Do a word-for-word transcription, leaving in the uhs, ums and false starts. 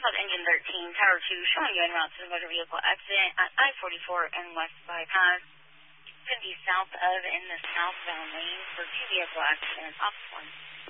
South Engine thirteen, Tower two, showing you en route to the motor vehicle accident at I forty-four and West Bypass. Could be south of in the southbound lane for two vehicle accidents. Off one.